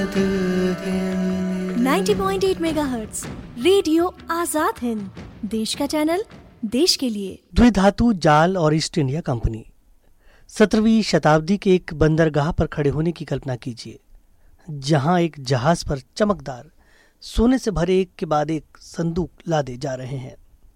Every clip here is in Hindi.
90.8 मेगाहर्ट्ज रेडियो आजाद हिंद, देश का चैनल, देश के लिए। द्विधातु जाल और ईस्ट इंडिया कंपनी। 17वीं शताब्दी के एक बंदरगाह पर खड़े होने की कल्पना कीजिए, जहां एक जहाज पर चमकदार सोने से भरे एक के बाद एक संदूक लादे जा रहे हैं।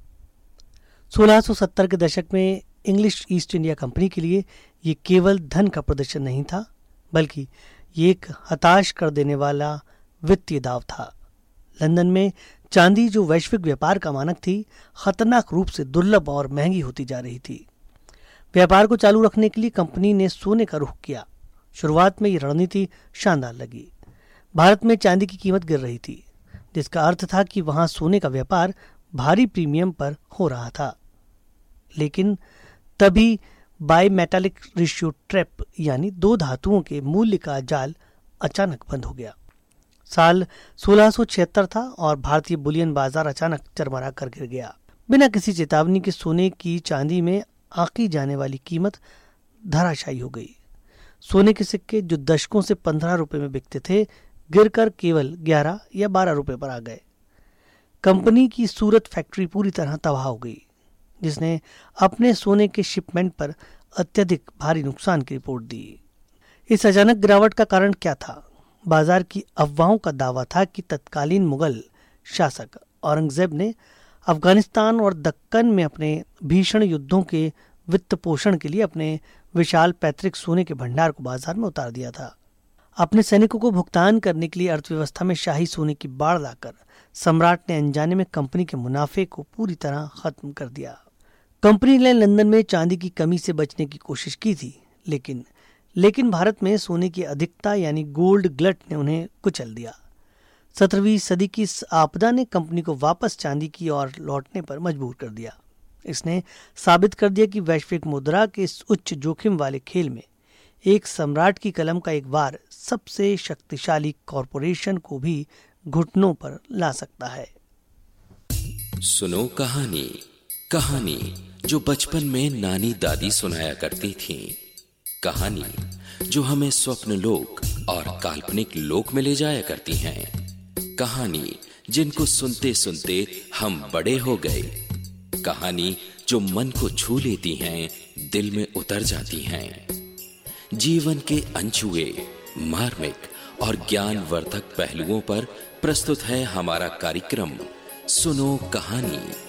1670 के दशक में इंग्लिश ईस्ट इंडिया कंपनी के लिए ये केवल धन का प्रदर्शन नहीं था, बल्कि ये एक हताश कर देने वाला वित्तीय दाव था। लंदन में चांदी, जो वैश्विक व्यापार का मानक थी, खतरनाक रूप से दुर्लभ और महंगी होती जा रही थी। व्यापार को चालू रखने के लिए कंपनी ने सोने का रुख किया। शुरुआत में ये रणनीति शानदार लगी। भारत में चांदी की कीमत गिर रही थी, जिसका अर्थ था कि वहां सोने का व्यापार भारी प्रीमियम पर हो रहा था। लेकिन तभी बाय मेटालिक रेशियो ट्रैप यानी दो धातुओं के मूल्य का जाल अचानक बंद हो गया। साल 1676 था और भारतीय बुलियन बाजार अचानक चरमरा कर गिर गया। बिना किसी चेतावनी के सोने की चांदी में आंकी जाने वाली कीमत धराशायी हो गई। सोने के सिक्के जो दशकों से 15 रुपए में बिकते थे, गिरकर केवल 11 या 12 रुपए पर आ गए। कंपनी की सूरत फैक्ट्री पूरी तरह तबाह हो गई, जिसने अपने सोने के शिपमेंट पर अत्यधिक भारी नुकसान की रिपोर्ट दी। इस अचानक गिरावट का कारण क्या था? बाजार की अफवाहों का दावा था कि तत्कालीन मुगल शासक औरंगजेब ने अफगानिस्तान और दक्कन में अपने भीषण युद्धों के वित्त पोषण के लिए अपने विशाल पैतृक सोने के भंडार को बाजार में उतार दिया था। अपने सैनिकों को भुगतान करने के लिए अर्थव्यवस्था में शाही सोने की बाढ़ लाकर सम्राट ने अनजाने में कंपनी के मुनाफे को पूरी तरह खत्म कर दिया। कंपनी ने लंदन में चांदी की कमी से बचने की कोशिश की थी, लेकिन भारत में सोने की अधिकता यानी गोल्ड ग्लट ने उन्हें कुचल दिया। 17वीं सदी की इस आपदा ने कंपनी को वापस चांदी की ओर लौटने पर मजबूर कर दिया। इसने साबित कर दिया कि वैश्विक मुद्रा के इस उच्च जोखिम वाले खेल में एक सम्राट की कलम का एक वार सबसे शक्तिशाली कॉरपोरेशन को भी घुटनों पर ला सकता है। सुनो कहानी, कहानी जो बचपन में नानी दादी सुनाया करती थी। कहानी जो हमें स्वप्न लोक और काल्पनिक लोक में ले जाया करती हैं। कहानी जिनको सुनते सुनते हम बड़े हो गए। कहानी जो मन को छू लेती हैं, दिल में उतर जाती हैं। जीवन के अनछुए, मार्मिक और ज्ञानवर्धक पहलुओं पर प्रस्तुत है हमारा कार्यक्रम सुनो कहानी।